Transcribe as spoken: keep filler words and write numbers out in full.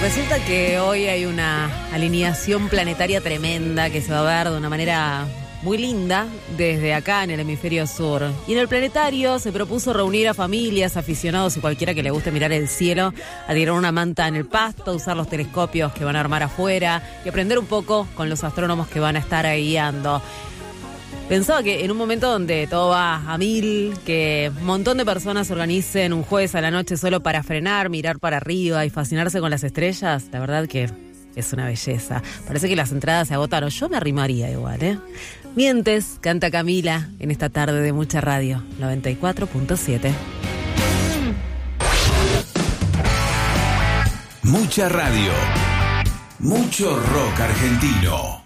Resulta que hoy hay una alineación planetaria tremenda que se va a ver de una manera muy linda desde acá en el hemisferio sur. Y en el planetario se propuso reunir a familias, aficionados y cualquiera que le guste mirar el cielo, a tirar una manta en el pasto, usar los telescopios que van a armar afuera y aprender un poco con los astrónomos que van a estar ahí guiando. Pensaba que en un momento donde todo va a mil, que un montón de personas organicen un jueves a la noche solo para frenar, mirar para arriba y fascinarse con las estrellas, la verdad que es una belleza. Parece que las entradas se agotaron. Yo me arrimaría igual, ¿eh? Mientes, canta Camila en esta tarde de Mucha Radio, noventa y cuatro punto siete. Mucha Radio. Mucho rock argentino.